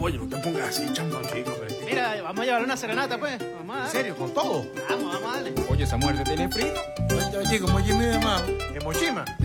Oye, no te pongas así, chamo, chico. Mira, vamos a llevarle una serenata, pues. Vamos a ¿En darle. serio? ¿Con todo? Vamos a darle. Oye, esa mujer te tiene frito. Oye, como Jimmy de Mao. ¿En Mochima?